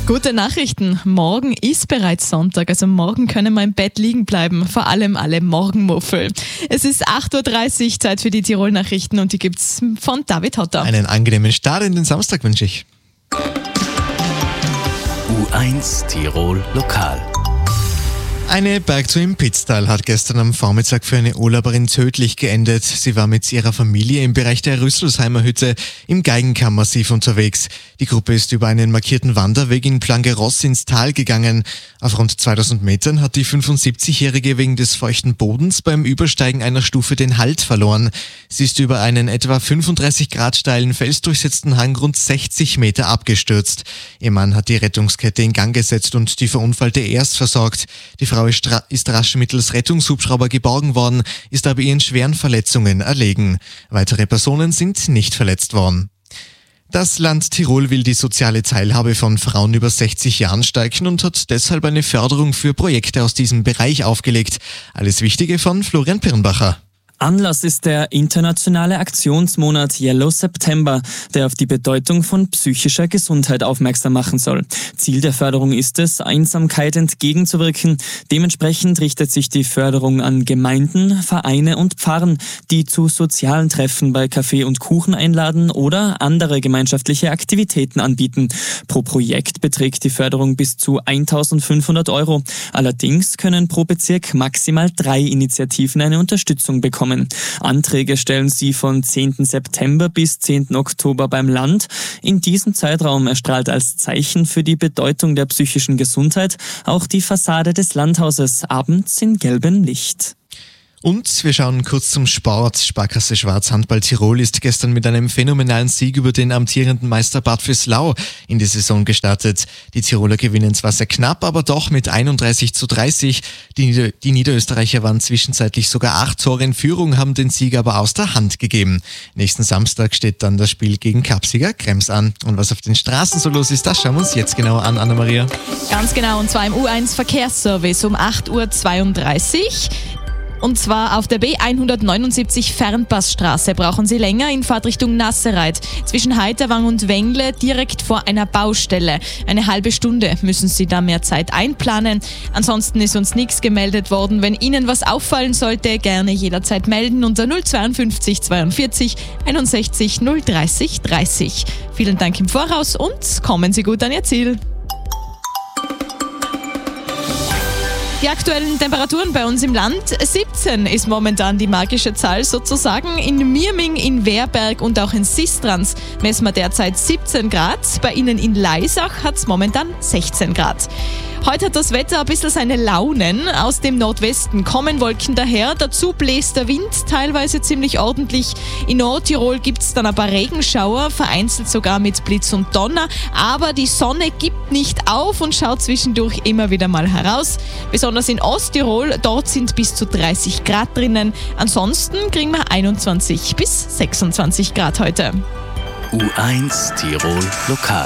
Gute Nachrichten. Morgen ist bereits Sonntag, also morgen können wir im Bett liegen bleiben. Vor allem alle Morgenmuffel. Es ist 8.30 Uhr, Zeit für die Tirol-Nachrichten und die gibt's von David Hotter. Einen angenehmen Start in den Samstag wünsche ich. U1 Tirol Lokal. Eine Bergtour im Pitztal hat gestern am Vormittag für eine Urlauberin tödlich geendet. Sie war mit ihrer Familie im Bereich der Rüsselsheimer Hütte im Geigenkamm-Massiv unterwegs. Die Gruppe ist über einen markierten Wanderweg in Plangeross ins Tal gegangen. Auf rund 2000 Metern hat die 75-Jährige wegen des feuchten Bodens beim Übersteigen einer Stufe den Halt verloren. Sie ist über einen etwa 35 Grad steilen felsdurchsetzten Hang rund 60 Meter abgestürzt. Ihr Mann hat die Rettungskette in Gang gesetzt und die Verunfallte erst versorgt. Die Frau ist rasch mittels Rettungshubschrauber geborgen worden, ist aber ihren schweren Verletzungen erlegen. Weitere Personen sind nicht verletzt worden. Das Land Tirol will die soziale Teilhabe von Frauen über 60 Jahren stärken und hat deshalb eine Förderung für Projekte aus diesem Bereich aufgelegt. Alles Wichtige von Florian Pirnbacher. Anlass ist der internationale Aktionsmonat Yellow September, der auf die Bedeutung von psychischer Gesundheit aufmerksam machen soll. Ziel der Förderung ist es, Einsamkeit entgegenzuwirken. Dementsprechend richtet sich die Förderung an Gemeinden, Vereine und Pfarren, die zu sozialen Treffen bei Kaffee und Kuchen einladen oder andere gemeinschaftliche Aktivitäten anbieten. Pro Projekt beträgt die Förderung bis zu 1.500 €. Allerdings können pro Bezirk maximal 3 Initiativen eine Unterstützung bekommen. Anträge stellen sie von 10. September bis 10. Oktober beim Land. In diesem Zeitraum erstrahlt als Zeichen für die Bedeutung der psychischen Gesundheit auch die Fassade des Landhauses abends in gelbem Licht. Und wir schauen kurz zum Sport. Sparkasse Schwarz Handball Tirol ist gestern mit einem phänomenalen Sieg über den amtierenden Meister Bad Vöslau in die Saison gestartet. Die Tiroler gewinnen zwar sehr knapp, aber doch mit 31:30. Die Niederösterreicher waren zwischenzeitlich sogar 8 Tore in Führung, haben den Sieg aber aus der Hand gegeben. Nächsten Samstag steht dann das Spiel gegen Kapsieger Krems an. Und was auf den Straßen so los ist, das schauen wir uns jetzt genauer an, Anna-Maria. Ganz genau, und zwar im U1 Verkehrsservice um 8.32 Uhr. Und zwar auf der B179 Fernpassstraße brauchen Sie länger in Fahrtrichtung Nassereit. Zwischen Heiterwang und Wengle direkt vor einer Baustelle. Eine halbe Stunde müssen Sie da mehr Zeit einplanen. Ansonsten ist uns nichts gemeldet worden. Wenn Ihnen was auffallen sollte, gerne jederzeit melden unter 052 42 61 030 30. Vielen Dank im Voraus und kommen Sie gut an Ihr Ziel. Die aktuellen Temperaturen bei uns im Land, 17 ist momentan die magische Zahl sozusagen. In Mirming, in Werberg und auch in Sistrans messen wir derzeit 17 Grad. Bei Ihnen in Leisach hat es momentan 16 Grad. Heute hat das Wetter ein bisschen seine Launen. Aus dem Nordwesten kommen Wolken daher. Dazu bläst der Wind teilweise ziemlich ordentlich. In Nordtirol gibt es dann ein paar Regenschauer, vereinzelt sogar mit Blitz und Donner. Aber die Sonne gibt nicht auf und schaut zwischendurch immer wieder mal heraus. Besonders in Osttirol, dort sind bis zu 30 Grad drinnen. Ansonsten kriegen wir 21 bis 26 Grad heute. U1 Tirol Lokal.